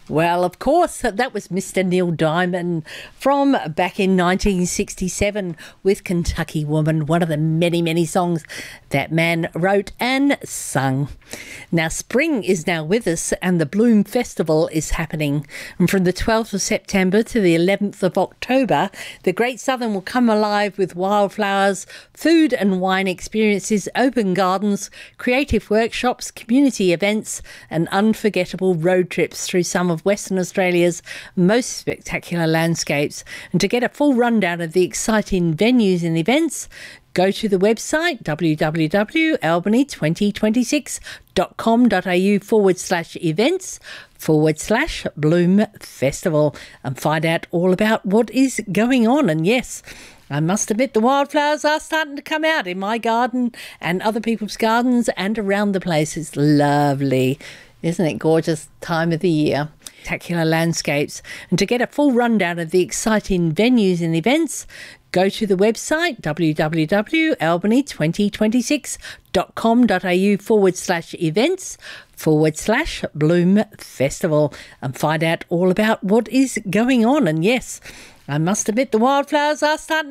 Well, of course, that was Mr. Neil Diamond from back in 1967 with Kentucky Woman, one of the many, many songs that man wrote and sung. Now, spring is now with us and the Bloom Festival is happening. And from the 12th of September to the 11th of October, the Great Southern will come alive with wildflowers, food and wine experiences, open gardens, creative workshops, community events and unforgettable road trips through some of Western Australia's most spectacular landscapes. And to get a full rundown of the exciting venues and events, go to the website www.albany2026.com.au/events/Bloom Festival and find out all about what is going on. And yes, I must admit the wildflowers are starting to come out in my garden and other people's gardens and around the place. It's lovely. Isn't it gorgeous time of the year? Spectacular landscapes. And to get a full rundown of the exciting venues and events, go to the website www.albany2026.com.au/events/Bloom Festival and find out all about what is going on. And yes, I must admit the wildflowers are starting